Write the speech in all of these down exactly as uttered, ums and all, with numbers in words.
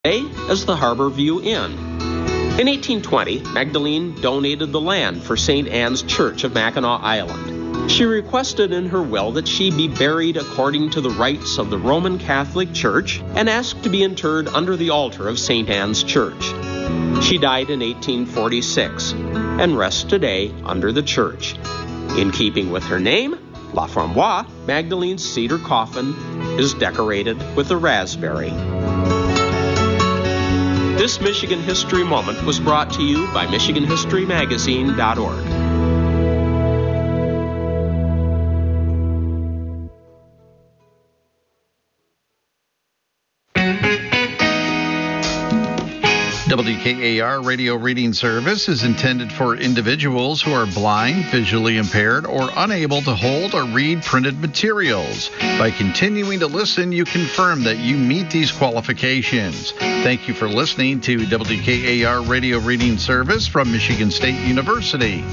today as the Harborview Inn. In eighteen twenty, Magdalene donated the land for Saint Anne's Church of Mackinac Island. She requested in her will that she be buried according to the rites of the Roman Catholic Church and asked to be interred under the altar of Saint Anne's Church. She died in eighteen forty-six and rests today under the church. In keeping with her name, La Framboise, Magdalene's cedar coffin is decorated with a raspberry. This Michigan History Moment was brought to you by Michigan History Magazine dot org. W K A R Radio Reading Service is intended for individuals who are blind, visually impaired, or unable to hold or read printed materials. By continuing to listen, you confirm that you meet these qualifications. Thank you for listening to W K A R Radio Reading Service from Michigan State University.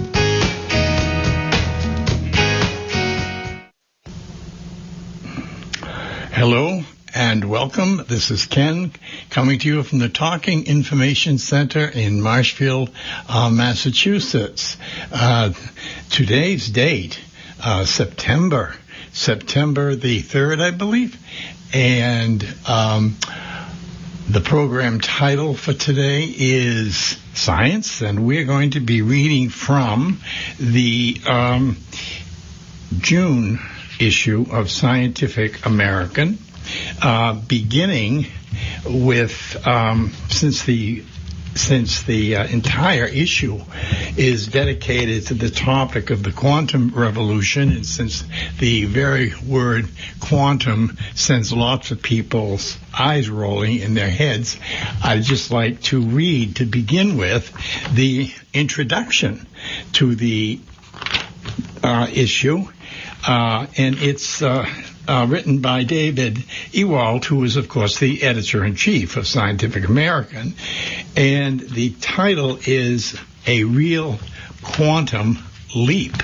Hello and welcome. This is Ken coming to you from the Talking Information Center in Marshfield, uh, Massachusetts. Uh, today's date, uh, September, September the third, I believe, and um, the program title for today is Science, and we're going to be reading from the um, June issue of Scientific American. Uh, beginning with, um, since the since the uh, entire issue is dedicated to the topic of the quantum revolution, and since the very word quantum sends lots of people's eyes rolling in their heads, I'd just like to read, to begin with, the introduction to the uh, issue, uh, and it's uh, Uh, written by David Ewald, who is, of course, the editor-in-chief of Scientific American. And the title is A Real Quantum Leap.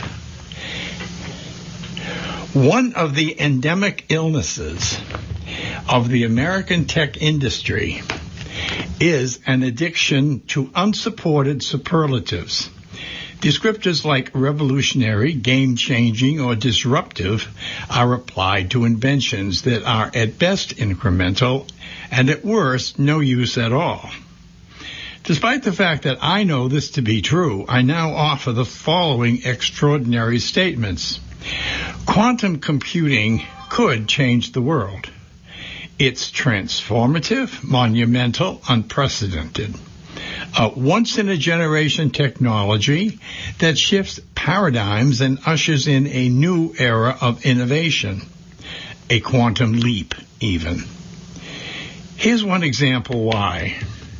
One of the endemic illnesses of the American tech industry is an addiction to unsupported superlatives. Descriptors like revolutionary, game-changing, or disruptive are applied to inventions that are at best incremental and at worst no use at all. Despite the fact that I know this to be true, I now offer the following extraordinary statements. Quantum computing could change the world. It's transformative, monumental, unprecedented. A once-in-a-generation technology that shifts paradigms and ushers in a new era of innovation, a quantum leap, even. Here's one example why.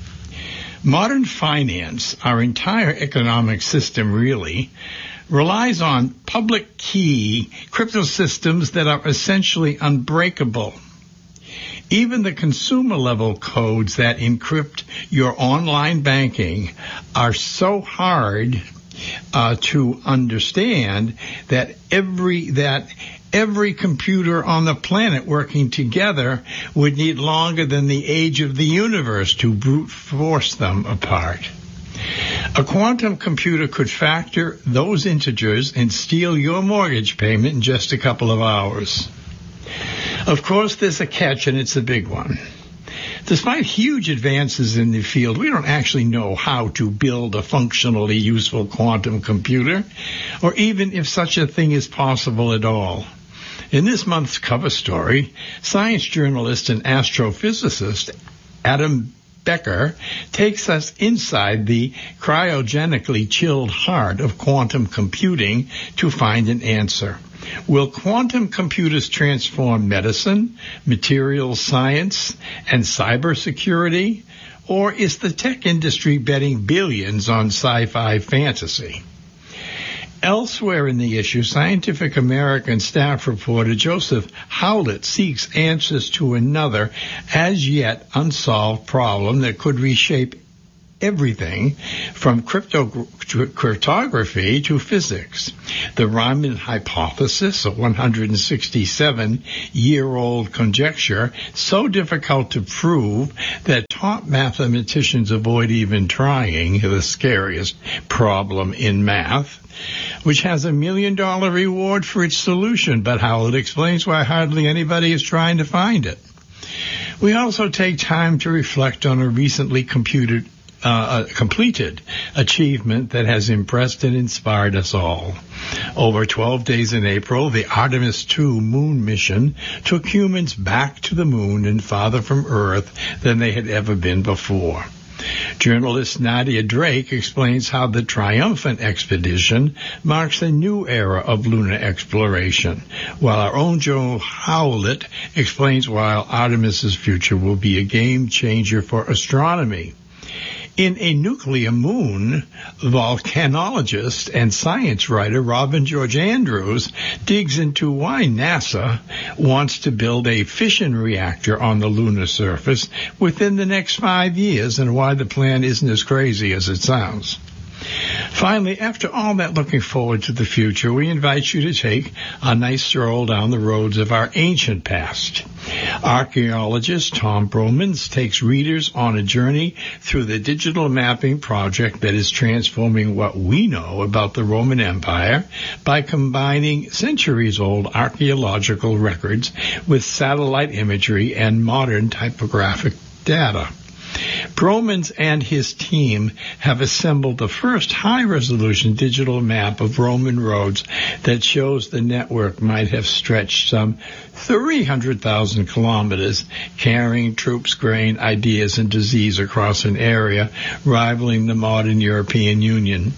Modern finance, our entire economic system really, relies on public key crypto systems that are essentially unbreakable. Even the consumer-level codes that encrypt your online banking are so hard uh, to understand that every that every computer on the planet working together would need longer than the age of the universe to brute force them apart. A quantum computer could factor those integers and steal your mortgage payment in just a couple of hours. Of course, there's a catch, and it's a big one. Despite huge advances in the field, we don't actually know how to build a functionally useful quantum computer, or even if such a thing is possible at all. In this month's cover story, science journalist and astrophysicist Adam Becker takes us inside the cryogenically chilled heart of quantum computing to find an answer. Will quantum computers transform medicine, materials science, and cybersecurity? Or is the tech industry betting billions on sci-fi fantasy? Elsewhere in the issue, Scientific American staff reporter Joseph Howlett seeks answers to another as yet unsolved problem that could reshape everything from crypto- cryptography to physics. The Riemann hypothesis, a one hundred sixty-seven year old conjecture, so difficult to prove that top mathematicians avoid even trying, the scariest problem in math, which has a million dollar reward for its solution, but Howlett explains why hardly anybody is trying to find it. We also take time to reflect on a recently computed Uh, a completed achievement that has impressed and inspired us all. Over twelve days in April, the Artemis two moon mission took humans back to the moon and farther from Earth than they had ever been before. Journalist Nadia Drake explains how the triumphant expedition marks a new era of lunar exploration, while our own Joe Howlett explains why Artemis's future will be a game changer for astronomy. In A Nuclear Moon, volcanologist and science writer Robin George Andrews digs into why NASA wants to build a fission reactor on the lunar surface within the next five years and why the plan isn't as crazy as it sounds. Finally, after all that looking forward to the future, we invite you to take a nice stroll down the roads of our ancient past. Archaeologist Tom Bromans takes readers on a journey through the digital mapping project that is transforming what we know about the Roman Empire by combining centuries-old archaeological records with satellite imagery and modern typographic data. Bromans and his team have assembled the first high-resolution digital map of Roman roads that shows the network might have stretched some three hundred thousand kilometers, carrying troops, grain, ideas, and disease across an area rivaling the modern European Union.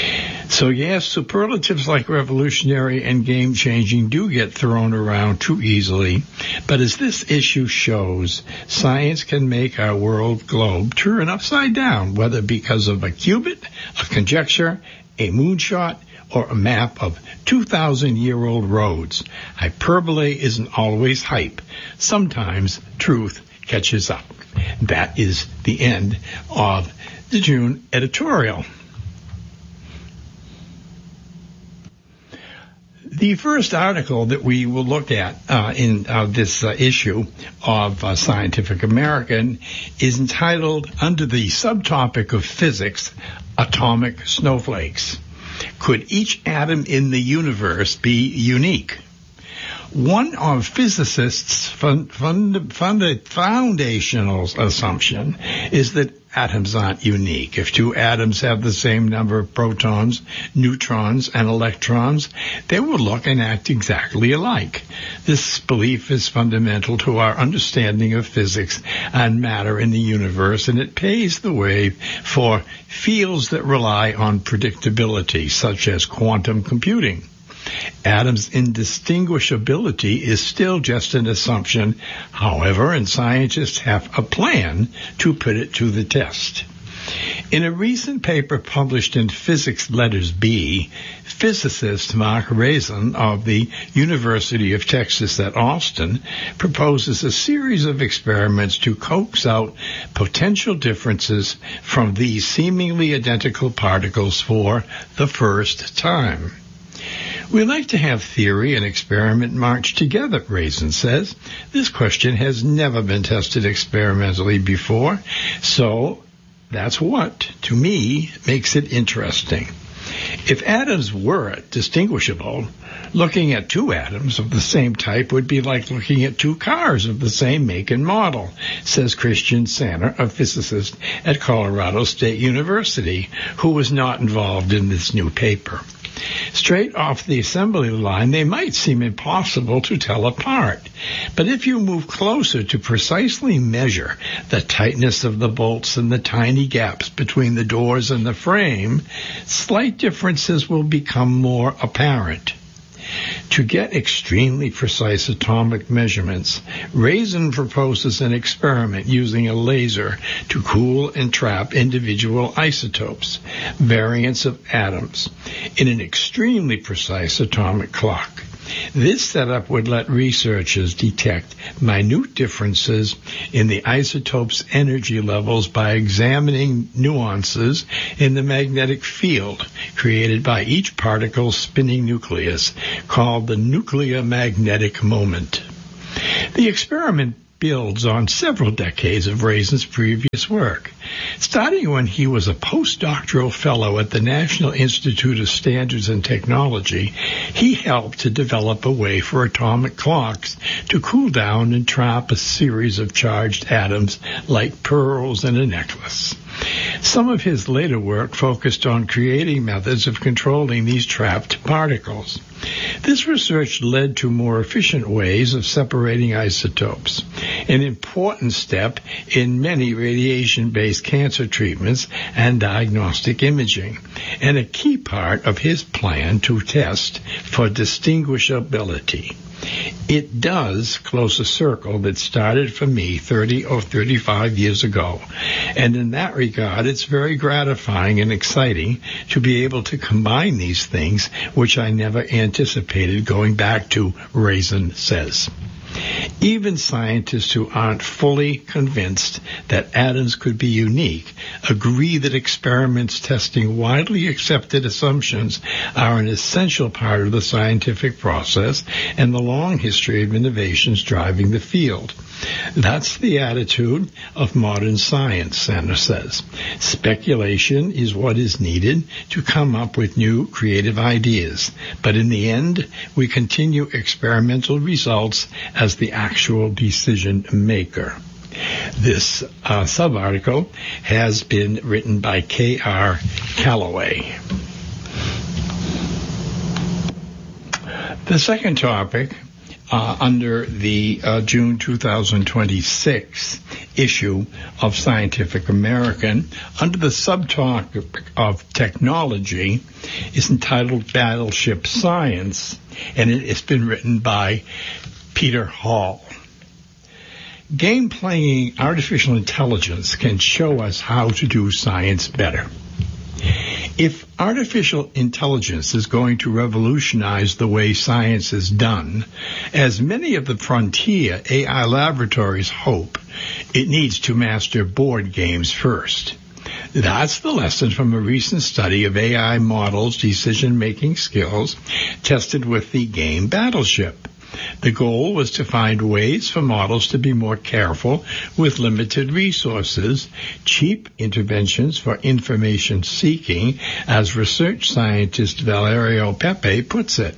So yes, superlatives like revolutionary and game-changing do get thrown around too easily, but as this issue shows, science can make our world globe turn upside down, whether because of a qubit, a conjecture, a moonshot, or a map of two thousand year old roads. Hyperbole isn't always hype. Sometimes truth catches up. That is the end of the June editorial. The first article that we will look at uh, in uh, this uh, issue of uh, Scientific American is entitled, under the subtopic of physics, Atomic Snowflakes. Could each atom in the universe be unique? One of physicists' fund, fund, fund, foundational assumption is that atoms aren't unique. If two atoms have the same number of protons, neutrons, and electrons, they will look and act exactly alike. This belief is fundamental to our understanding of physics and matter in the universe, and it paves the way for fields that rely on predictability, such as quantum computing. Atoms' indistinguishability is still just an assumption, however, and scientists have a plan to put it to the test. In a recent paper published in Physics Letters B, physicist Mark Rason of the University of Texas at Austin proposes a series of experiments to coax out potential differences from these seemingly identical particles for the first time. We like to have theory and experiment march together, Rason says. This question has never been tested experimentally before, so that's what, to me, makes it interesting. If atoms were distinguishable, looking at two atoms of the same type would be like looking at two cars of the same make and model, says Christian Sanner, a physicist at Colorado State University, who was not involved in this new paper. Straight off the assembly line, they might seem impossible to tell apart. But if you move closer to precisely measure the tightness of the bolts and the tiny gaps between the doors and the frame, slight differences will become more apparent. To get extremely precise atomic measurements, Rason proposes an experiment using a laser to cool and trap individual isotopes, variants of atoms, in an extremely precise atomic clock. This setup would let researchers detect minute differences in the isotope's energy levels by examining nuances in the magnetic field created by each particle's spinning nucleus, called the nuclear magnetic moment. The experiment builds on several decades of Raisin's previous work. Starting when he was a postdoctoral fellow at the National Institute of Standards and Technology, he helped to develop a way for atomic clocks to cool down and trap a series of charged atoms like pearls in a necklace. Some of his later work focused on creating methods of controlling these trapped particles. This research led to more efficient ways of separating isotopes, an important step in many radiation-based cancer treatments and diagnostic imaging, and a key part of his plan to test for distinguishability. It does close a circle that started for me thirty or thirty-five years ago, and in that regard it's very gratifying and exciting to be able to combine these things, which I never anticipated, going back to Raisin says. Even scientists who aren't fully convinced that atoms could be unique agree that experiments testing widely accepted assumptions are an essential part of the scientific process and the long history of innovations driving the field. That's the attitude of modern science, Sanders says. Speculation is what is needed to come up with new creative ideas, but in the end, we continue experimental results as the actual decision maker. This uh, sub-article has been written by K R Calloway. The second topic, Uh, under the uh, June two thousand twenty-six issue of Scientific American, under the subtopic of technology, is entitled Battleship Science, and it has been written by Peter Hall. Game-playing artificial intelligence can show us how to do science better. If artificial intelligence is going to revolutionize the way science is done, as many of the frontier A I laboratories hope, it needs to master board games first. That's the lesson from a recent study of A I models' decision-making skills tested with the game Battleship. The goal was to find ways for models to be more careful with limited resources, cheap interventions for information seeking, as research scientist Valerio Pepe puts it.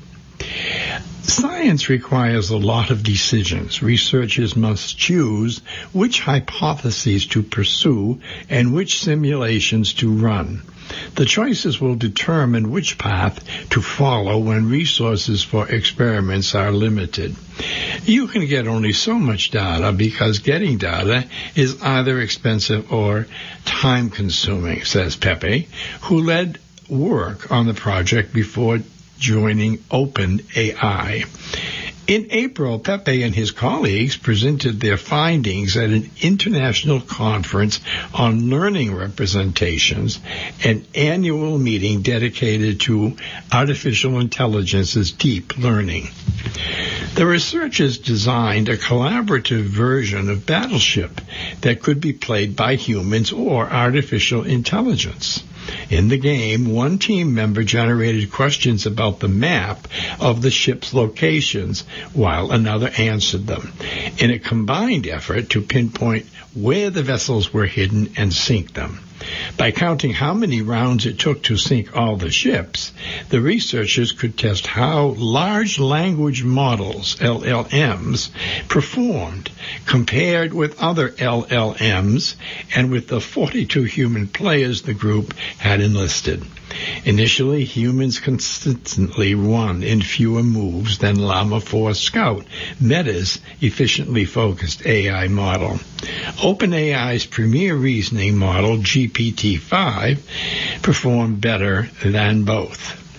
Science requires a lot of decisions. Researchers must choose which hypotheses to pursue and which simulations to run. The choices will determine which path to follow when resources for experiments are limited. You can get only so much data because getting data is either expensive or time-consuming, says Pepe, who led work on the project before joining OpenAI. In April, Pepe and his colleagues presented their findings at an international conference on learning representations, an annual meeting dedicated to artificial intelligence's deep learning. The researchers designed a collaborative version of Battleship that could be played by humans or artificial intelligence. In the game, one team member generated questions about the map of the ship's locations, while another answered them, in a combined effort to pinpoint where the vessels were hidden and sink them. By counting how many rounds it took to sink all the ships, the researchers could test how large language models, L L Ms, performed compared with other L L Ms and with the forty-two human players the group had enlisted. Initially, humans consistently won in fewer moves than Llama four Scout, Meta's efficiently focused A I model. OpenAI's premier reasoning model, G P T five, performed better than both.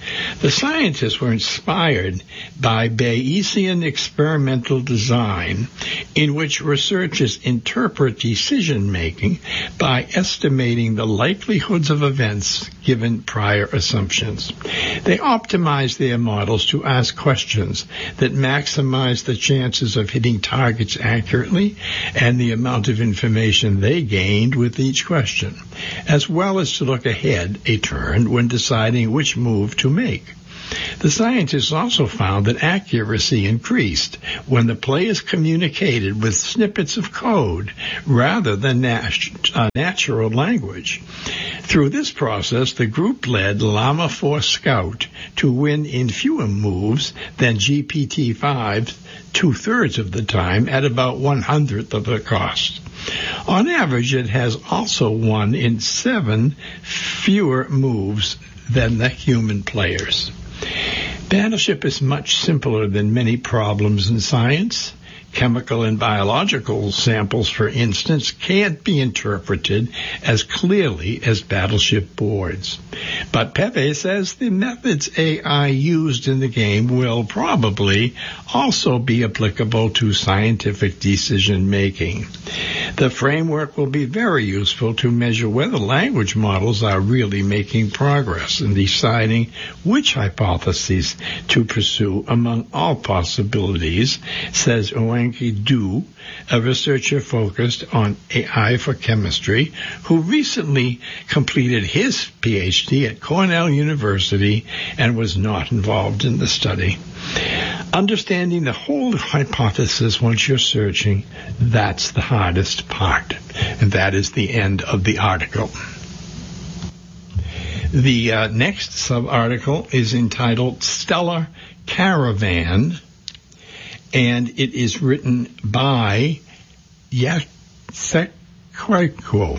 The scientists were inspired by Bayesian experimental design, in which researchers interpret decision-making by estimating the likelihoods of events given prior assumptions. They optimized their models to ask questions that maximize the chances of hitting targets accurately and the amount of information they gained with each question, as well as to look ahead a turn when deciding which move to make. The scientists also found that accuracy increased when the players communicated with snippets of code rather than nat- uh, natural language. Through this process, the group led Llama four Scout to win in fewer moves than G P T five, two-thirds of the time, at about one-hundredth of the cost. On average, it has also won in seven fewer moves than the human players. Battleship is much simpler than many problems in science. Chemical and biological samples, for instance, can't be interpreted as clearly as battleship boards. But Pepe says the methods A I used in the game will probably also be applicable to scientific decision-making. The framework will be very useful to measure whether language models are really making progress in deciding which hypotheses to pursue among all possibilities, says Owen Du, a researcher focused on A I for chemistry, who recently completed his P H D at Cornell University and was not involved in the study. Understanding the whole hypothesis once you're searching, that's the hardest part. And that is the end of the article. The uh, next sub-article is entitled Stellar Caravan, and it is written by Yasekweiko.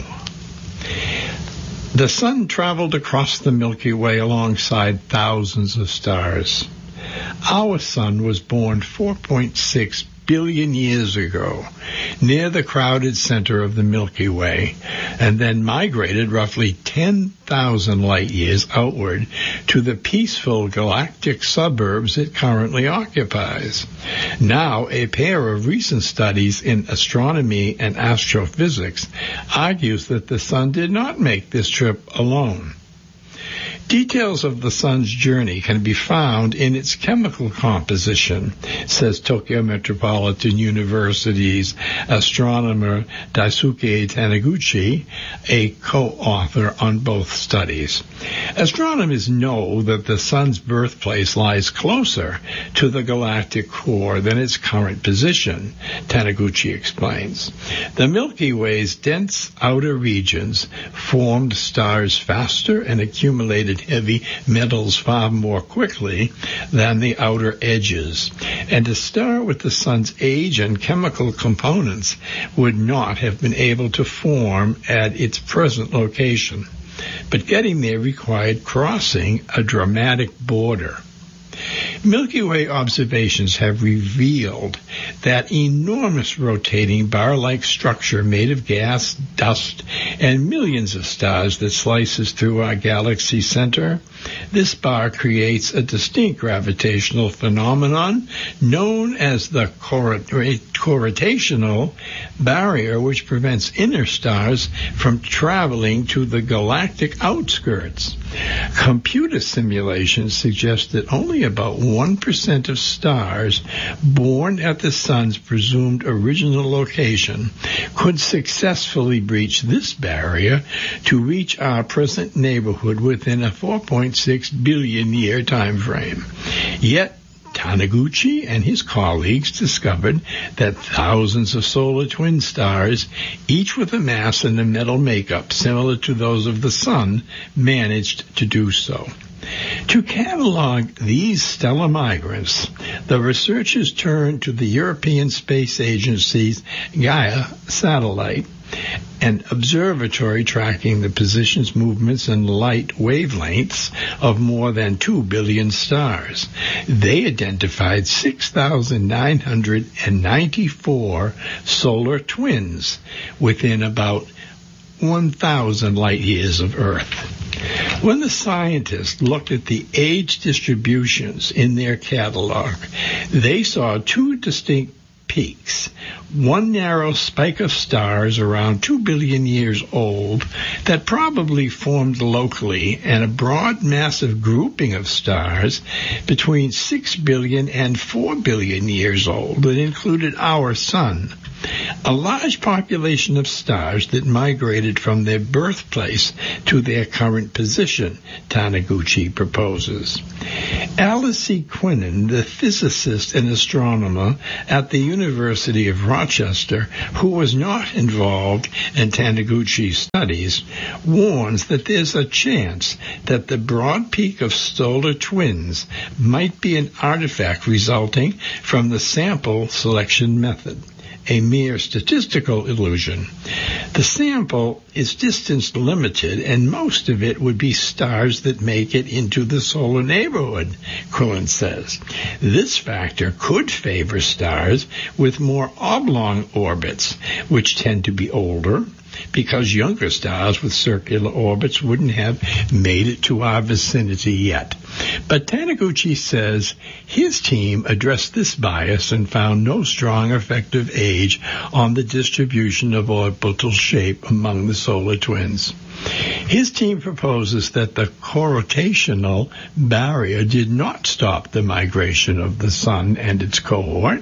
The sun traveled across the Milky Way alongside thousands of stars. Our sun was born four point six billion years ago, near the crowded center of the Milky Way, and then migrated roughly ten thousand light years outward to the peaceful galactic suburbs it currently occupies. Now, a pair of recent studies in astronomy and astrophysics argues that the sun did not make this trip alone. Details of the sun's journey can be found in its chemical composition, says Tokyo Metropolitan University's astronomer Daisuke Taniguchi, a co-author on both studies. Astronomers know that the sun's birthplace lies closer to the galactic core than its current position, Taniguchi explains. The Milky Way's dense outer regions formed stars faster and accumulated heavy metals far more quickly than the outer edges, and a star with the sun's age and chemical components would not have been able to form at its present location. But getting there required crossing a dramatic border. Milky Way observations have revealed that enormous rotating bar-like structure made of gas, dust, and millions of stars that slices through our galaxy center. This bar creates a distinct gravitational phenomenon known as the correlational barrier, which prevents inner stars from traveling to the galactic outskirts. Computer simulations suggest that only about one percent of stars born at the sun's presumed original location could successfully breach this barrier to reach our present neighborhood within a four point six billion year time frame. Yet, Taniguchi and his colleagues discovered that thousands of solar twin stars, each with a mass and a metal makeup similar to those of the sun, managed to do so. To catalog these stellar migrants, the researchers turned to the European Space Agency's Gaia satellite, an observatory tracking the positions, movements, and light wavelengths of more than two billion stars. They identified six thousand nine hundred ninety-four solar twins within about one thousand light years of Earth. When the scientists looked at the age distributions in their catalog, they saw two distinct peaks, one narrow spike of stars around two billion years old that probably formed locally, and a broad massive grouping of stars between six billion and four billion years old that included our sun. A large population of stars that migrated from their birthplace to their current position, Taniguchi proposes. Alice C. Quinnen, the physicist and astronomer at the University of Rochester, who was not involved in Taniguchi's studies, warns that there's a chance that the broad peak of solar twins might be an artifact resulting from the sample selection method, a mere statistical illusion. The sample is distance limited, and most of it would be stars that make it into the solar neighborhood, Quillen says. This factor could favor stars with more oblong orbits, which tend to be older, because younger stars with circular orbits wouldn't have made it to our vicinity yet. But Taniguchi says his team addressed this bias and found no strong effective age on the distribution of orbital shape among the solar twins. His team proposes that the corrotational barrier did not stop the migration of the sun and its cohort,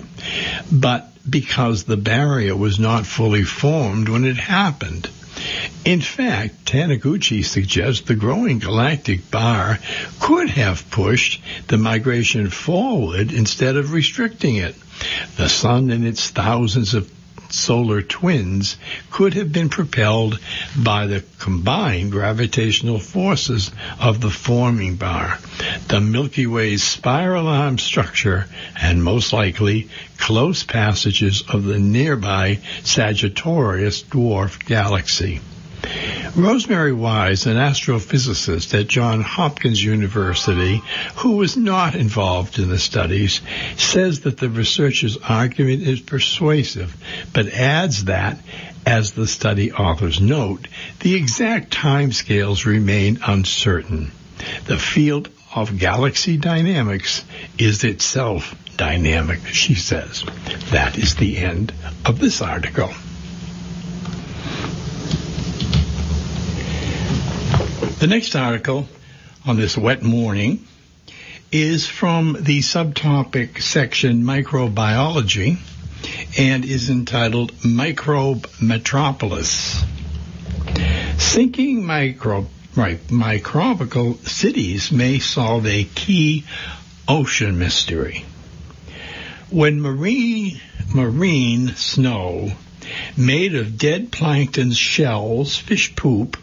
but because the barrier was not fully formed when it happened. In fact, Taniguchi suggests the growing galactic bar could have pushed the migration forward instead of restricting it. The sun and its thousands of solar twins could have been propelled by the combined gravitational forces of the forming bar, the Milky Way's spiral arm structure, and most likely close passages of the nearby Sagittarius dwarf galaxy. Rosemary Wise, an astrophysicist at Johns Hopkins University, who was not involved in the studies, says that the researchers' argument is persuasive, but adds that, as the study authors note, the exact timescales remain uncertain. The field of galaxy dynamics is itself dynamic, she says. That is the end of this article. The next article on this wet morning is from the subtopic section Microbiology and is entitled Microbe Metropolis. Sinking micro, right, microbial cities may solve a key ocean mystery. When marine, marine snow made of dead plankton's shells, fish poop,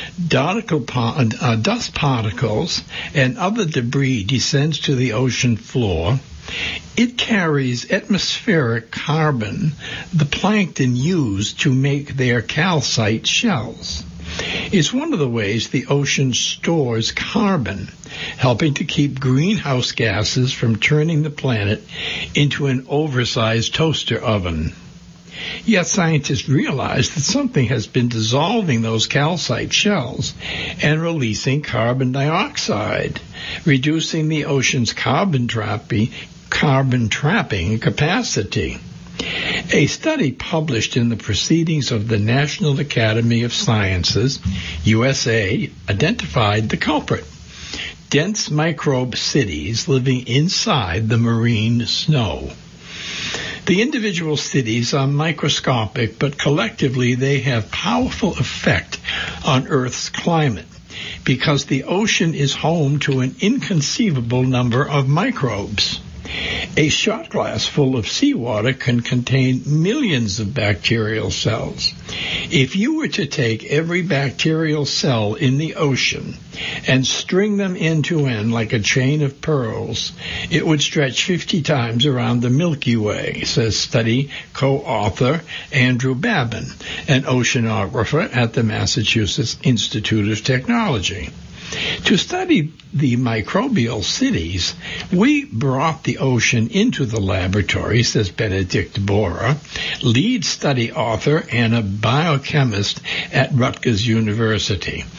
Uh, dust particles, and other debris descends to the ocean floor, it carries atmospheric carbon the plankton use to make their calcite shells. It's one of the ways the ocean stores carbon, helping to keep greenhouse gases from turning the planet into an oversized toaster oven. Yet scientists realize that something has been dissolving those calcite shells and releasing carbon dioxide, reducing the ocean's carbon trapping, carbon trapping capacity. A study published in the Proceedings of the National Academy of Sciences, U S A, identified the culprit: dense microbe cities living inside the marine snow. The individual cities are microscopic, but collectively they have powerful effect on Earth's climate because the ocean is home to an inconceivable number of microbes. A shot glass full of seawater can contain millions of bacterial cells. If you were to take every bacterial cell in the ocean and string them end to end like a chain of pearls, it would stretch fifty times around the Milky Way, says study co-author Andrew Babin, an oceanographer at the Massachusetts Institute of Technology. To study the microbial cities, we brought the ocean into the laboratory, says Benedict Bora, lead study author and a biochemist at Rutgers University.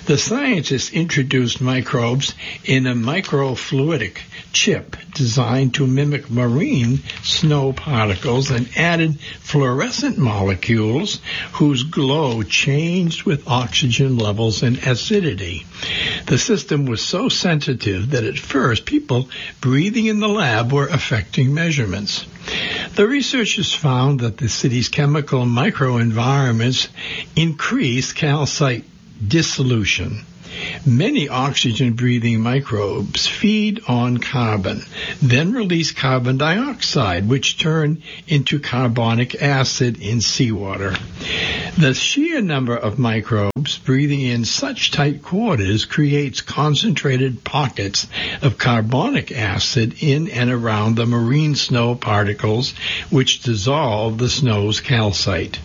The scientists introduced microbes in a microfluidic chip designed to mimic marine snow particles and added fluorescent molecules whose glow changed with oxygen levels and acidity. The system was so sensitive that at first people breathing in the lab were affecting measurements. The researchers found that the city's chemical microenvironments increased calcite dissolution. Many oxygen-breathing microbes feed on carbon, then release carbon dioxide, which turn into carbonic acid in seawater. The sheer number of microbes breathing in such tight quarters creates concentrated pockets of carbonic acid in and around the marine snow particles, which dissolve the snow's calcite.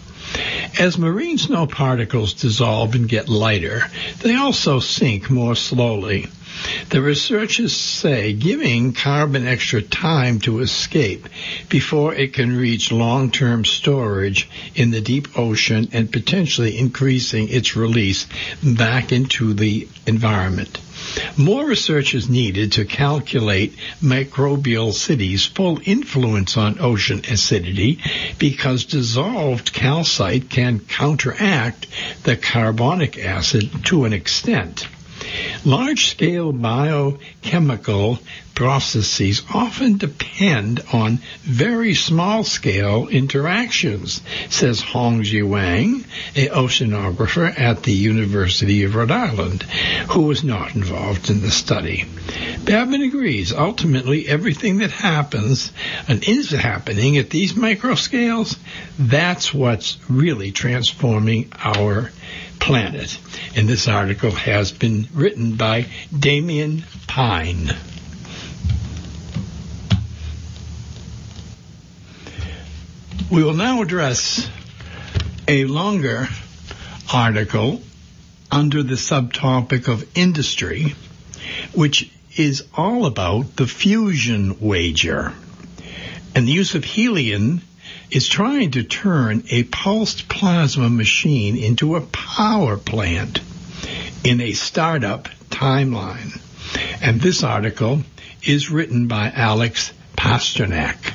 As marine snow particles dissolve and get lighter, they also sink more slowly. The researchers say giving carbon extra time to escape before it can reach long-term storage in the deep ocean and potentially increasing its release back into the environment. More research is needed to calculate microbial cities' full influence on ocean acidity because dissolved calcite can counteract the carbonic acid to an extent. Large-scale biochemical processes often depend on very small-scale interactions, says Hongji Wang, an oceanographer at the University of Rhode Island, who was not involved in the study. Babin agrees. Ultimately, everything that happens and is happening at these microscales, that's what's really transforming our planet. And this article has been written by Damien Pine. We will now address a longer article under the subtopic of industry, which is all about the fusion wager. And the use of helium is trying to turn a pulsed plasma machine into a power plant in a startup timeline. And this article is written by Alex Pasternak.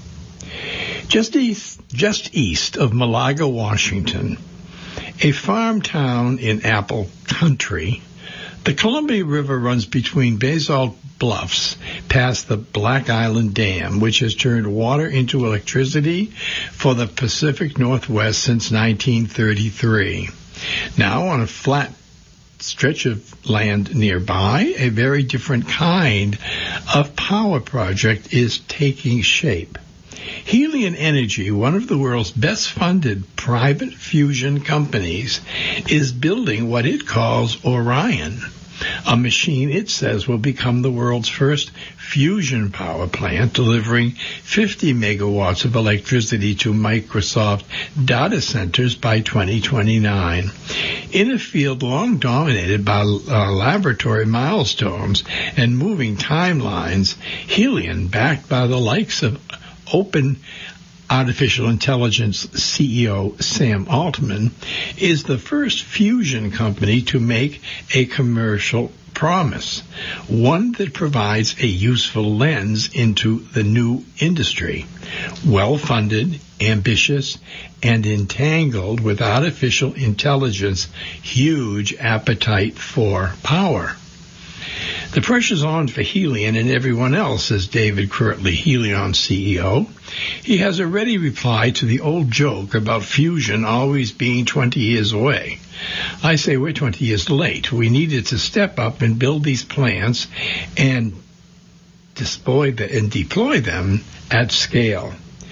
Just east, just east of Malaga, Washington, a farm town in Apple Country, the Columbia River runs between basalt bluffs past the Black Island Dam, which has turned water into electricity for the Pacific Northwest since nineteen thirty-three. Now, on a flat stretch of land nearby, a very different kind of power project is taking shape. Helion Energy, one of the world's best-funded private fusion companies, is building what it calls Orion, a machine it says will become the world's first fusion power plant, delivering fifty megawatts of electricity to Microsoft data centers by twenty twenty-nine. In a field long dominated by uh, laboratory milestones and moving timelines, Helion, backed by the likes of Open Artificial Intelligence C E O Sam Altman, is the first fusion company to make a commercial promise, one that provides a useful lens into the new industry, well-funded, ambitious, and entangled with artificial intelligence, huge appetite for power. The pressure's on for Helion and everyone else, says David Kirtley, Helion C E O. He has a ready reply to the old joke about fusion always being twenty years away. I say we're twenty years late. We needed to step up and build these plants and deploy, the, and deploy them at scale.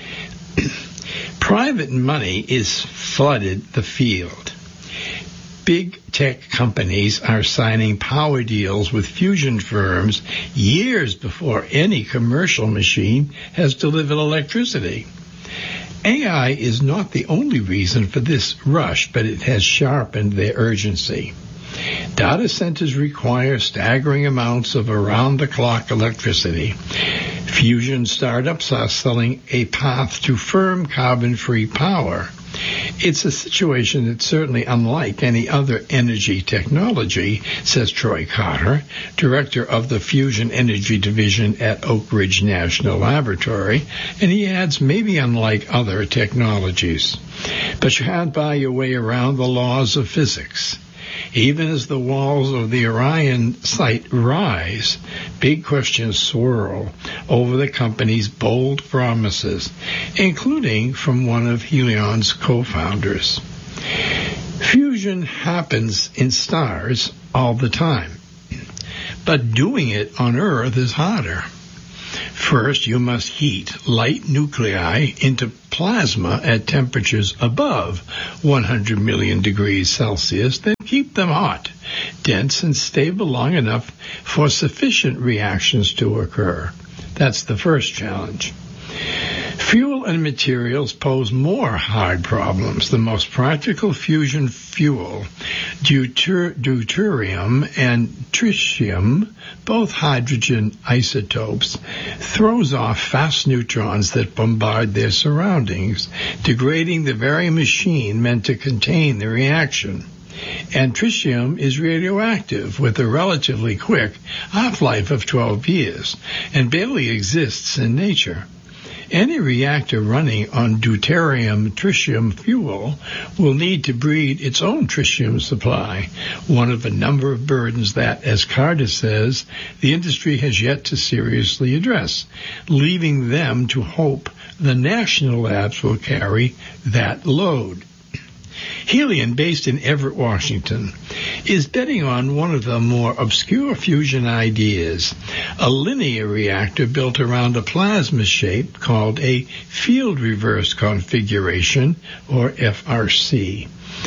Private money is flooded the field. Big tech companies are signing power deals with fusion firms years before any commercial machine has delivered electricity. A I is not the only reason for this rush, but it has sharpened their urgency. Data centers require staggering amounts of around-the-clock electricity. Fusion startups are selling a path to firm carbon-free power. It's a situation that's certainly unlike any other energy technology, says Troy Carter, director of the Fusion Energy Division at Oak Ridge National Laboratory, and he adds, maybe unlike other technologies. But you can't buy your way around the laws of physics. Even as the walls of the Orion site rise, big questions swirl over the company's bold promises, including from one of Helion's co-founders. Fusion happens in stars all the time, but doing it on Earth is harder. First, you must heat light nuclei into plasma at temperatures above one hundred million degrees Celsius, then keep them hot, dense, and stable long enough for sufficient reactions to occur. That's the first challenge. Fuel and materials pose more hard problems. The most practical fusion fuel, deuter- deuterium and tritium, both hydrogen isotopes, throws off fast neutrons that bombard their surroundings, degrading the very machine meant to contain the reaction. And tritium is radioactive with a relatively quick half-life of twelve years and barely exists in nature. Any reactor running on deuterium-tritium fuel will need to breed its own tritium supply, one of a number of burdens that, as Carter says, the industry has yet to seriously address, leaving them to hope the national labs will carry that load. Helion, based in Everett, Washington, is betting on one of the more obscure fusion ideas, a linear reactor built around a plasma shape called a field reverse configuration, or F R C.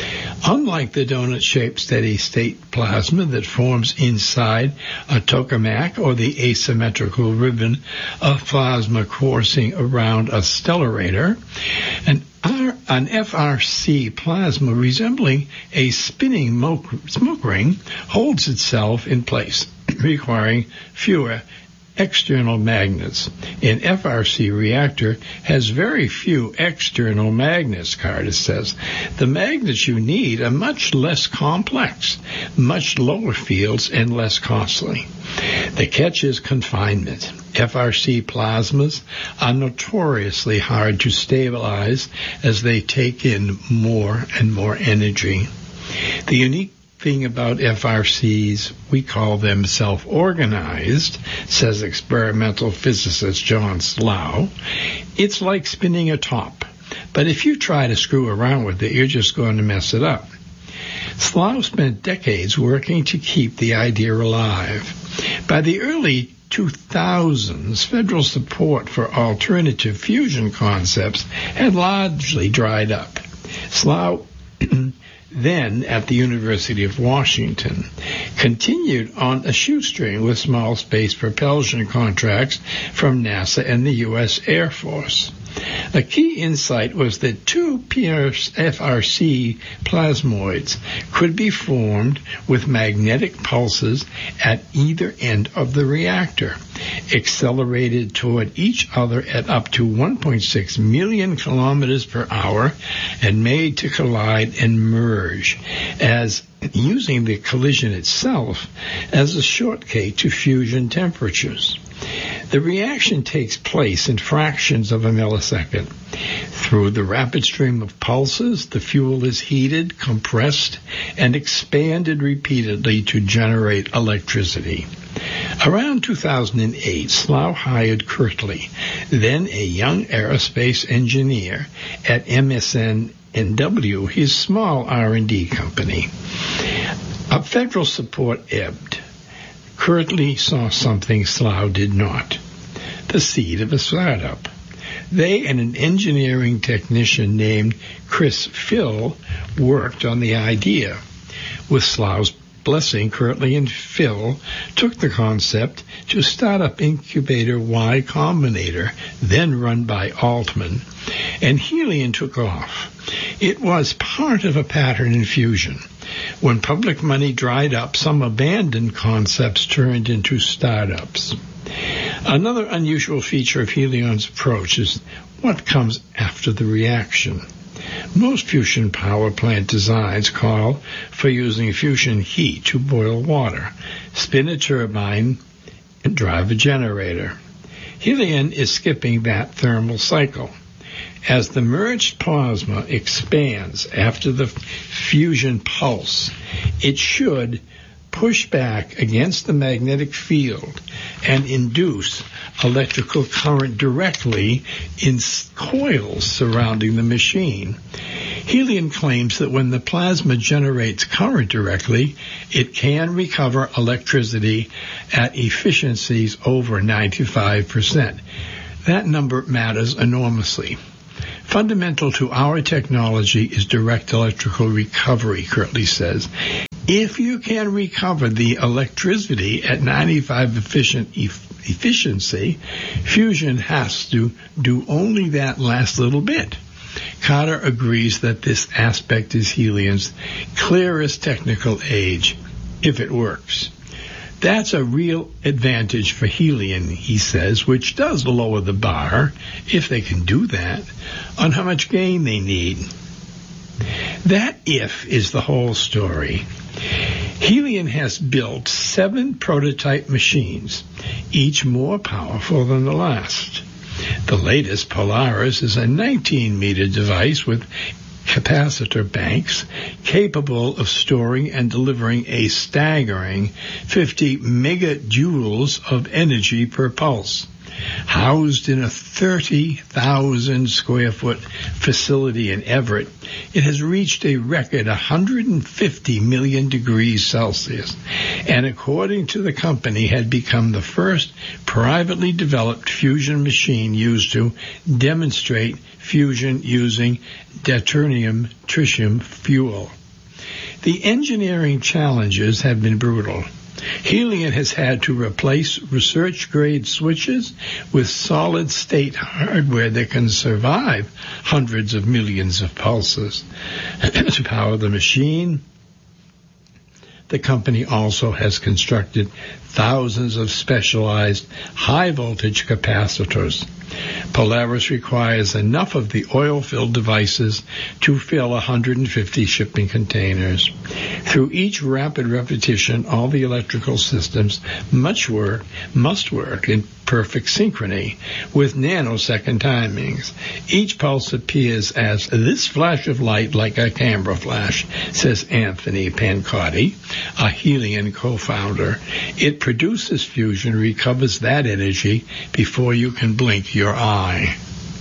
Unlike the donut-shaped steady-state plasma that forms inside a tokamak or the asymmetrical ribbon of plasma coursing around a stellarator, an, R, an F R C plasma resembling a spinning mo- smoke ring holds itself in place, requiring fewer external magnets. An F R C reactor has very few external magnets, Carter says. The magnets you need are much less complex, much lower fields, and less costly. The catch is confinement. F R C plasmas are notoriously hard to stabilize as they take in more and more energy. The unique thing about F R Cs, we call them self-organized, says experimental physicist John Slough. It's like spinning a top, but if you try to screw around with it, you're just going to mess it up. Slough spent decades working to keep the idea alive. By the early two thousands, federal support for alternative fusion concepts had largely dried up. Slough then at the University of Washington, continued on a shoestring with small space propulsion contracts from NASA and the U S Air Force. A key insight was that two F R C plasmoids could be formed with magnetic pulses at either end of the reactor, accelerated toward each other at up to one point six million kilometers per hour, and made to collide and merge, as using the collision itself as a shortcut to fusion temperatures. The reaction takes place in fractions of a millisecond. Through the rapid stream of pulses, the fuel is heated, compressed, and expanded repeatedly to generate electricity. Around two thousand eight, Slough hired Kirtley, then a young aerospace engineer, at M S N W, his small R and D company. A federal support ebbed. Kirtley saw something Slough did not, the seed of a startup. They and an engineering technician named Chris Phil worked on the idea. With Slough's blessing, Kirtley and Phil took the concept to startup incubator Y Combinator, then run by Altman, and Helion took off. It was part of a pattern in fusion. When public money dried up, some abandoned concepts turned into startups. Another unusual feature of Helion's approach is what comes after the reaction. Most fusion power plant designs call for using fusion heat to boil water, spin a turbine, and drive a generator. Helion is skipping that thermal cycle. As the merged plasma expands after the fusion pulse, it should push back against the magnetic field and induce electrical current directly in coils surrounding the machine. Helion claims that when the plasma generates current directly, it can recover electricity at efficiencies over ninety-five percent. That number matters enormously. Fundamental to our technology is direct electrical recovery, Kirtley says. If you can recover the electricity at ninety-five efficient e- efficiency, fusion has to do only that last little bit. Carter agrees that this aspect is Helion's clearest technical edge, if it works. That's a real advantage for Helion, he says, which does lower the bar, if they can do that, on how much gain they need. That if is the whole story. Helion has built seven prototype machines, each more powerful than the last. The latest, Polaris, is a nineteen-meter device with capacitor banks capable of storing and delivering a staggering fifty megajoules of energy per pulse. Housed in a thirty thousand square foot facility in Everett, it has reached a record one hundred fifty million degrees Celsius, and according to the company, had become the first privately developed fusion machine used to demonstrate fusion using deuterium tritium fuel. The engineering challenges have been brutal. Helion has had to replace research-grade switches with solid-state hardware that can survive hundreds of millions of pulses. To power the machine, the company also has constructed thousands of specialized high-voltage capacitors. Polaris requires enough of the oil-filled devices to fill one hundred fifty shipping containers. Through each rapid repetition, all the electrical systems must work, must work in perfect synchrony with nanosecond timings. Each pulse appears as this flash of light like a camera flash, says Anthony Pancotti, a Helion co-founder. It produces fusion, recovers that energy before you can blink your eye.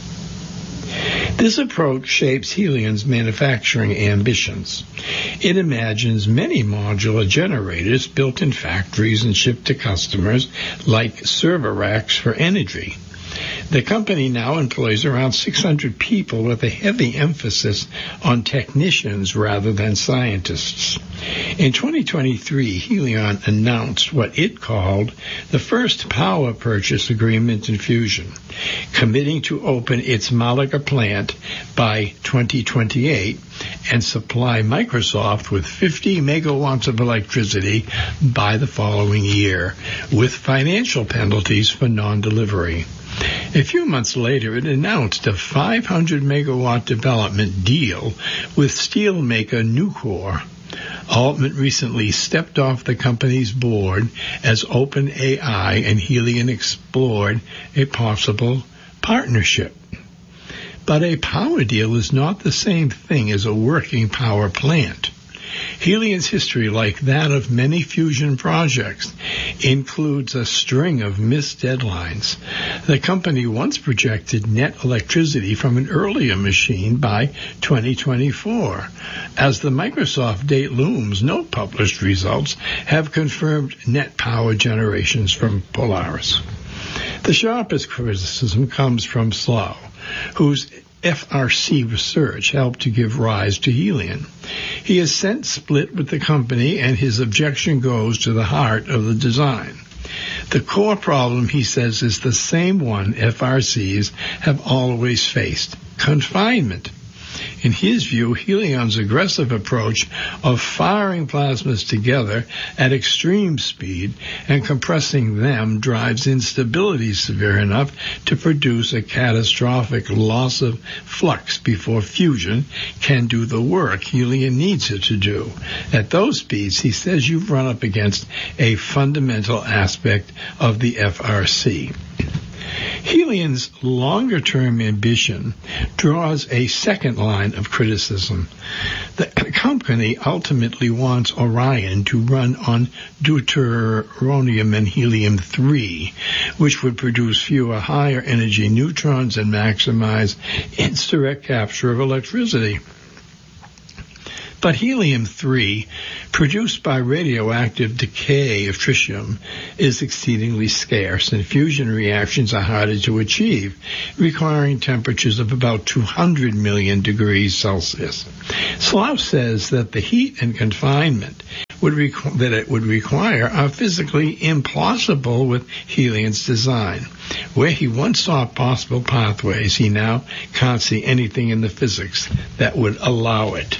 This approach shapes Helion's manufacturing ambitions. It imagines many modular generators built in factories and shipped to customers like server racks for energy. The company now employs around six hundred people with a heavy emphasis on technicians rather than scientists. In twenty twenty-three, Helion announced what it called the first power purchase agreement in fusion, committing to open its Malaga plant by twenty twenty-eight and supply Microsoft with fifty megawatts of electricity by the following year, with financial penalties for non-delivery. A few months later, it announced a five hundred megawatt development deal with steelmaker Nucor. Altman recently stepped off the company's board as OpenAI and Helion explored a possible partnership. But a power deal is not the same thing as a working power plant. Helion's history, like that of many fusion projects, includes a string of missed deadlines. The company once projected net electricity from an earlier machine by twenty twenty-four. As the Microsoft date looms, no published results have confirmed net power generations from Polaris. The sharpest criticism comes from Slough, whose F R C research helped to give rise to Helion. He has since split with the company, and his objection goes to the heart of the design. The core problem, he says, is the same one F R Cs have always faced: confinement. In his view, Helion's aggressive approach of firing plasmas together at extreme speed and compressing them drives instability severe enough to produce a catastrophic loss of flux before fusion can do the work helium needs it to do. At those speeds, he says you've run up against a fundamental aspect of the F R C. Helion's longer-term ambition draws a second line of criticism. The company ultimately wants Orion to run on deuterium and helium three, which would produce fewer higher-energy neutrons and maximize its direct capture of electricity. But helium three, produced by radioactive decay of tritium, is exceedingly scarce, and fusion reactions are harder to achieve, requiring temperatures of about two hundred million degrees Celsius. Slough says that the heat and confinement would requ- that it would require are physically implausible with Helion's design. Where he once saw possible pathways, he now can't see anything in the physics that would allow it.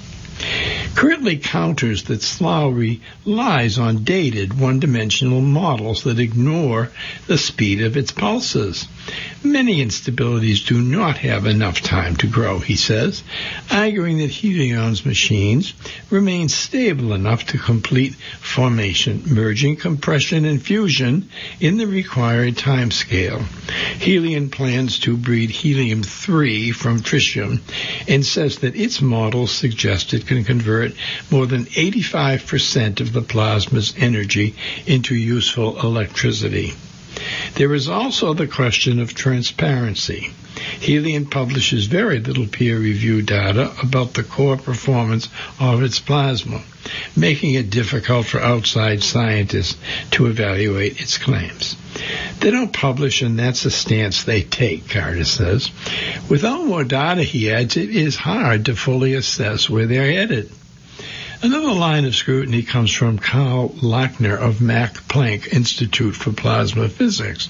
Currently counters that Slough relies on dated one-dimensional models that ignore the speed of its pulses. Many instabilities do not have enough time to grow, he says, arguing that Helion's machines remain stable enough to complete formation, merging, compression, and fusion in the required time scale. Helion plans to breed helium three from tritium and says that its models suggest it can convert more than eighty-five percent of the plasma's energy into useful electricity. There is also the question of transparency. Helion publishes very little peer-reviewed data about the core performance of its plasma, making it difficult for outside scientists to evaluate its claims. They don't publish, and that's a stance they take, Carter says. Without more data, he adds, it is hard to fully assess where they're headed. Another line of scrutiny comes from Karl Lachner of Max Planck Institute for Plasma Physics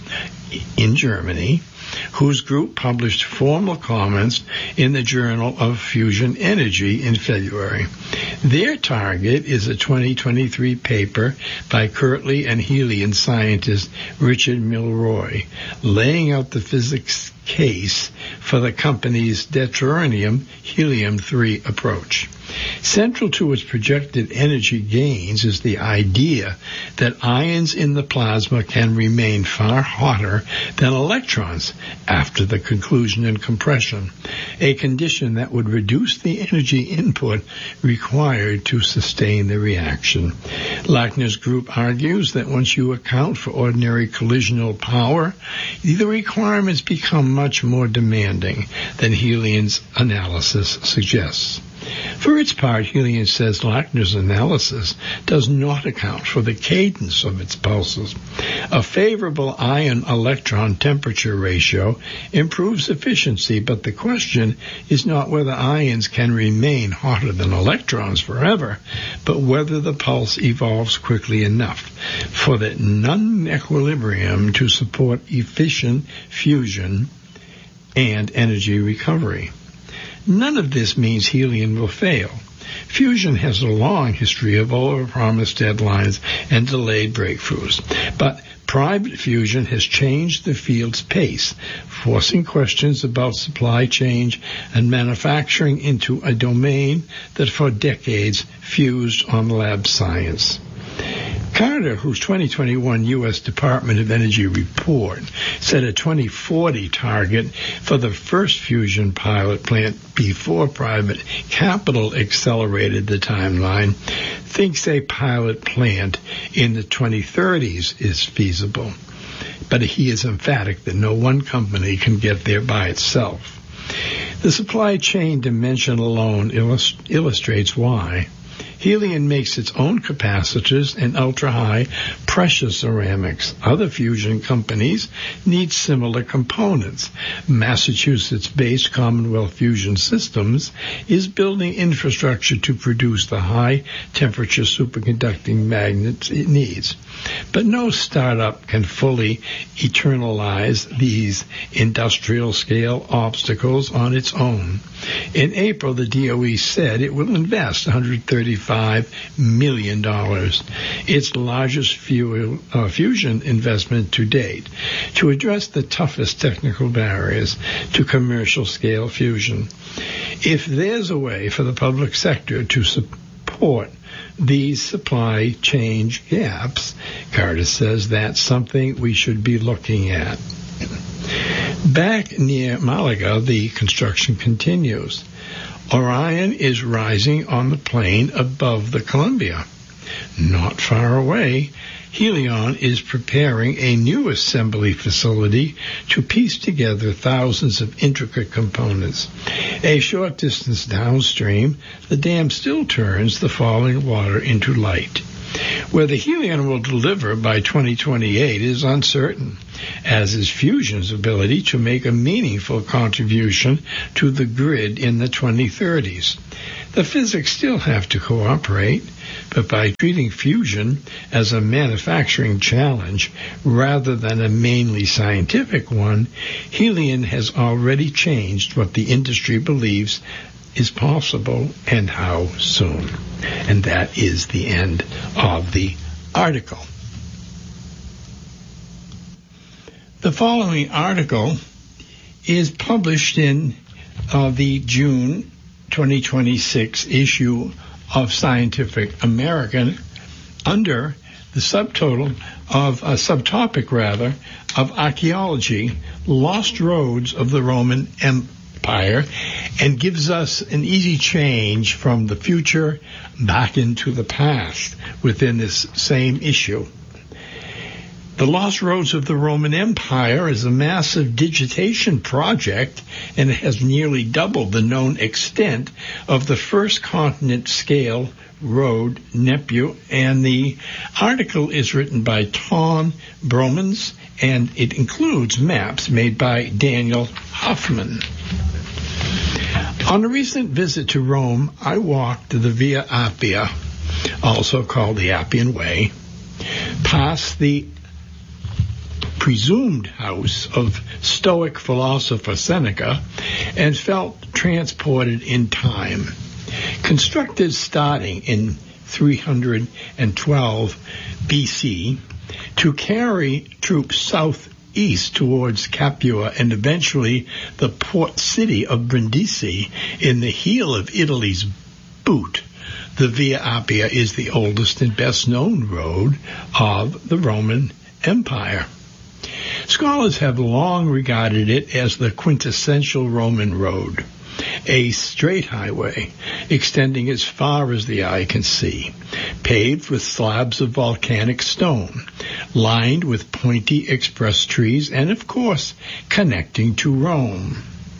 in Germany, whose group published formal comments in the Journal of Fusion Energy in February. Their target is a twenty twenty-three paper by Kirtley and Helion scientist Richard Milroy, laying out the physics case for the company's deuterium helium three approach. Central to its projected energy gains is the idea that ions in the plasma can remain far hotter than electrons after the conclusion and compression, a condition that would reduce the energy input required to sustain the reaction. Lachner's group argues that once you account for ordinary collisional power, the requirements become much more demanding than Helion's analysis suggests. For its part, Helion says Lachner's analysis does not account for the cadence of its pulses. A favorable ion-electron temperature ratio improves efficiency, but the question is not whether ions can remain hotter than electrons forever, but whether the pulse evolves quickly enough for the non-equilibrium to support efficient fusion and energy recovery. None of this means Helion will fail. Fusion has a long history of overpromised deadlines and delayed breakthroughs, but private fusion has changed the field's pace, forcing questions about supply chain and manufacturing into a domain that for decades fused on lab science. Carter, whose twenty twenty-one U S Department of Energy report set a twenty forty target for the first fusion pilot plant before private capital accelerated the timeline, thinks a pilot plant in the twenty thirties is feasible. But he is emphatic that no one company can get there by itself. The supply chain dimension alone illust- illustrates why. Helion makes its own capacitors and ultra-high pressure ceramics. Other fusion companies need similar components. Massachusetts-based Commonwealth Fusion Systems is building infrastructure to produce the high-temperature superconducting magnets it needs. But no startup can fully eternalize these industrial-scale obstacles on its own. In April, the D O E said it will invest one hundred thirty-five million dollars, its largest fuel, uh, fusion investment to date, to address the toughest technical barriers to commercial-scale fusion. If there's a way for the public sector to support these supply chain gaps, Carter says that's something we should be looking at. Back near Malaga, the construction continues. Orion is rising on the plain above the Columbia. Not far away, Helion is preparing a new assembly facility to piece together thousands of intricate components. A short distance downstream, the dam still turns the falling water into light. Whether Helion will deliver by twenty twenty-eight is uncertain, as is Fusion's ability to make a meaningful contribution to the grid in the twenty thirties. The physics still have to cooperate, but by treating fusion as a manufacturing challenge rather than a mainly scientific one, Helion has already changed what the industry believes is possible and how soon. And that is the end of the article. The following article is published in uh, the June twenty twenty-six issue of Scientific American under the subtotal of a subtopic rather of archaeology, lost roads of the Roman Empire, and gives us an easy change from the future back into the past within this same issue. The Lost Roads of the Roman Empire is a massive digitation project, and it has nearly doubled the known extent of the first continent-scale road, Nepu, and the article is written by Tom Bromans, and it includes maps made by Daniel Hoffman. On a recent visit to Rome, I walked the Via Appia, also called the Appian Way, past the presumed house of Stoic philosopher Seneca, and felt transported in time. Constructed starting in three hundred twelve B C to carry troops southeast towards Capua and eventually the port city of Brindisi in the heel of Italy's boot, the Via Appia is the oldest and best-known road of the Roman Empire. Scholars have long regarded it as the quintessential Roman road, a straight highway extending as far as the eye can see, paved with slabs of volcanic stone, lined with pointy express trees, and, of course, connecting to Rome.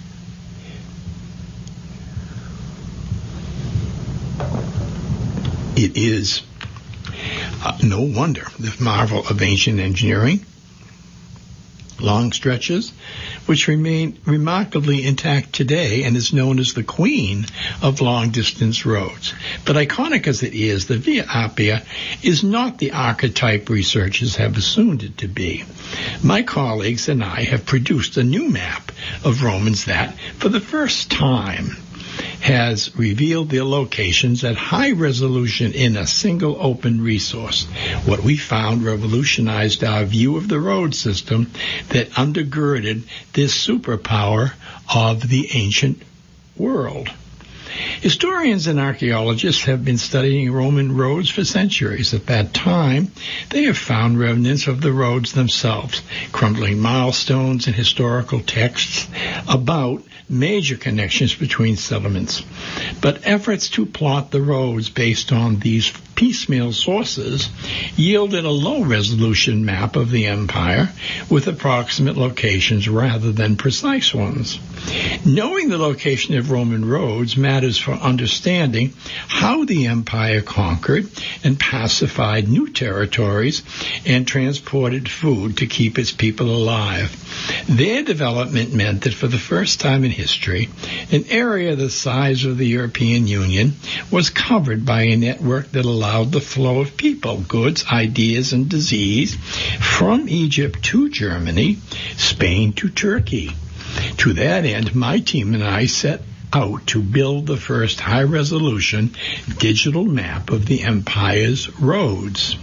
It is uh, no wonder the marvel of ancient engineering, long stretches, which remain remarkably intact today and is known as the queen of long-distance roads. But iconic as it is, the Via Appia is not the archetype researchers have assumed it to be. My colleagues and I have produced a new map of Romans that, for the first time, has revealed their locations at high resolution in a single open resource. What we found revolutionized our view of the road system that undergirded this superpower of the ancient world. Historians and archaeologists have been studying Roman roads for centuries. At that time, they have found remnants of the roads themselves, crumbling milestones and historical texts about major connections between settlements. But efforts to plot the roads based on these piecemeal sources yielded a low-resolution map of the empire with approximate locations rather than precise ones. Knowing the location of Roman roads matters for understanding how the empire conquered and pacified new territories and transported food to keep its people alive. Their development meant that for the first time in history, an area the size of the European Union was covered by a network that allowed the flow of people, goods, ideas, and disease from Egypt to Germany, Spain to Turkey. To that end, my team and I set out to build the first high-resolution digital map of the empire's roads.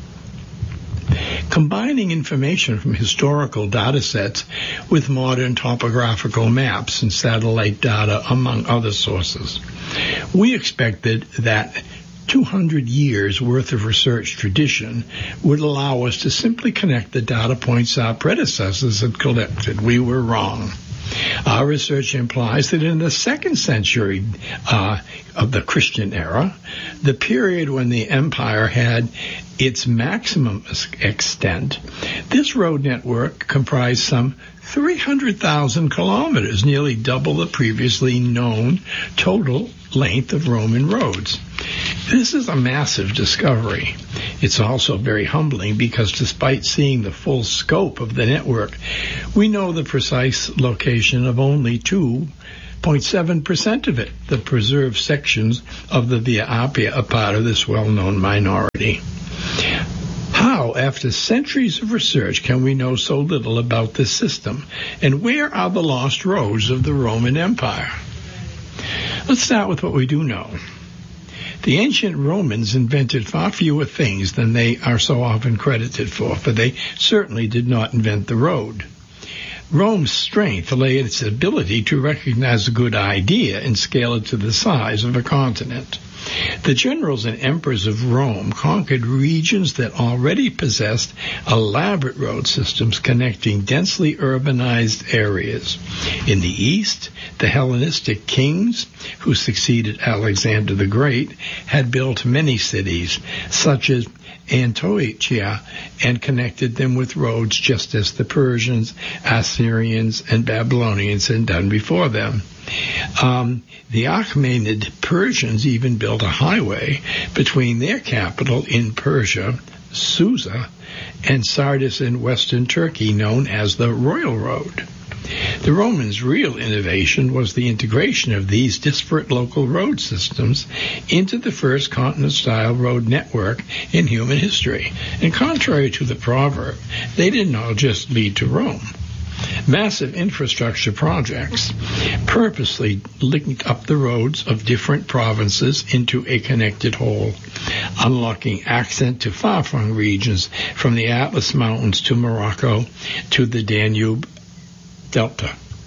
Combining information from historical data sets with modern topographical maps and satellite data, among other sources, we expected that two hundred years worth of research tradition would allow us to simply connect the data points our predecessors had collected. We were wrong. Our research implies that in the second century uh, of the Christian era, the period when the empire had its maximum extent, this road network comprised some three hundred thousand kilometers, nearly double the previously known total length of Roman roads. This is a massive discovery. It's also very humbling because despite seeing the full scope of the network, we know the precise location of only two point seven percent of it. The preserved sections of the Via Appia are part of this well-known minority. How, after centuries of research, can we know so little about this system? And where are the lost roads of the Roman Empire? Let's start with what we do know. The ancient Romans invented far fewer things than they are so often credited for, for they certainly did not invent the road. Rome's strength lay in its ability to recognize a good idea and scale it to the size of a continent. The generals and emperors of Rome conquered regions that already possessed elaborate road systems connecting densely urbanized areas. In the east, the Hellenistic kings, who succeeded Alexander the Great, had built many cities, such as Antiochia, and connected them with roads just as the Persians, Assyrians, and Babylonians had done before them. Um, the Achaemenid Persians even built a highway between their capital in Persia, Susa, and Sardis in western Turkey, known as the Royal Road. The Romans' real innovation was the integration of these disparate local road systems into the first continent-style road network in human history. And contrary to the proverb, they didn't all just lead to Rome. Massive infrastructure projects purposely linked up the roads of different provinces into a connected whole, unlocking access to far-flung regions from the Atlas Mountains to Morocco to the Danube Delta.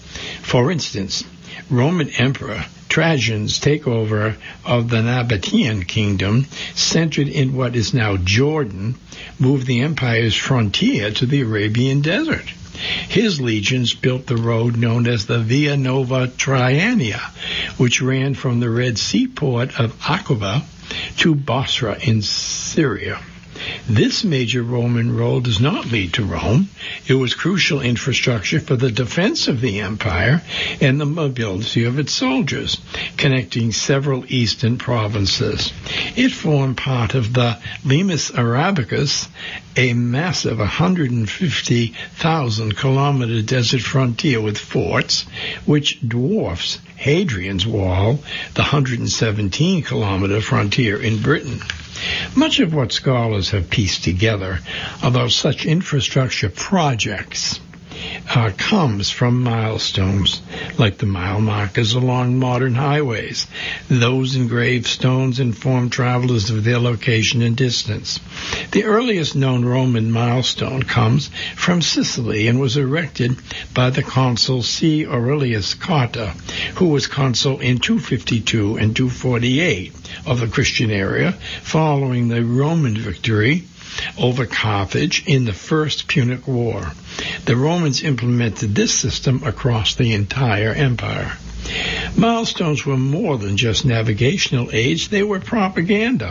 For instance, Roman Emperor Trajan's takeover of the Nabatean kingdom, centered in what is now Jordan, moved the empire's frontier to the Arabian desert. His legions built the road known as the Via Nova Traiania, which ran from the Red Sea port of Aqaba to Basra in Syria. This major Roman road does not lead to Rome. It was crucial infrastructure for the defense of the empire and the mobility of its soldiers, connecting several eastern provinces. It formed part of the Limes Arabicus, a massive one hundred fifty thousand kilometer desert frontier with forts, which dwarfs Hadrian's Wall, the one hundred seventeen kilometer frontier in Britain. Much of what scholars have pieced together about such infrastructure projects uh, comes from milestones, like the mile markers along modern highways. Those engraved stones inform travelers of their location and distance. The earliest known Roman milestone comes from Sicily and was erected by the consul C. Aurelius Cotta, who was consul in two fifty-two and two forty-eight of the Christian area, following the Roman victory over Carthage in the First Punic War. The Romans implemented this system across the entire empire. Milestones were more than just navigational aids, they were propaganda.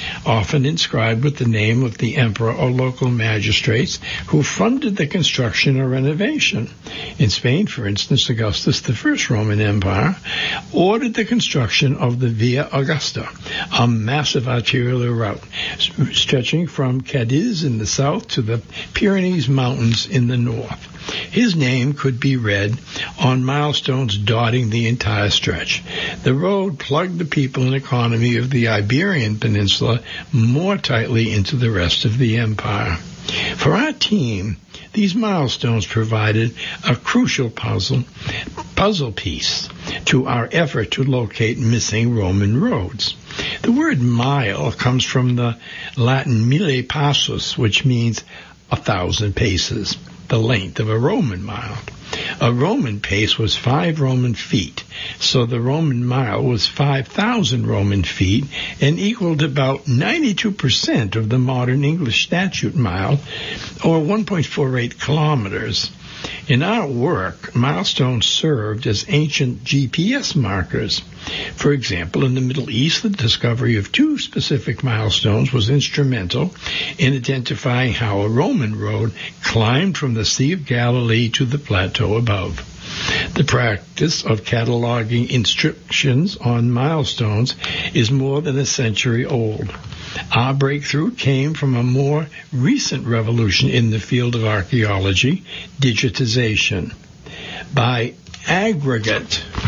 often inscribed with the name of the emperor or local magistrates who funded the construction or renovation. In Spain, for instance, Augustus, the First Roman Empire, ordered the construction of the Via Augusta, a massive arterial route stretching from Cadiz in the south to the Pyrenees Mountains in the north. His name could be read on milestones dotting the entire stretch. The road plugged the people and economy of the Iberian Peninsula more tightly into the rest of the empire. For our team, these milestones provided a crucial puzzle, puzzle piece to our effort to locate missing Roman roads. The word mile comes from the Latin mille passus, which means a thousand paces, the length of a Roman mile. A Roman pace was five Roman feet, so the Roman mile was five thousand Roman feet and equaled about ninety-two percent of the modern English statute mile, or one point four eight kilometers. In our work, milestones served as ancient G P S markers. For example, in the Middle East, the discovery of two specific milestones was instrumental in identifying how a Roman road climbed from the Sea of Galilee to the plateau above. The practice of cataloging inscriptions on milestones is more than a century old. Our breakthrough came from a more recent revolution in the field of archaeology, digitization. By aggregate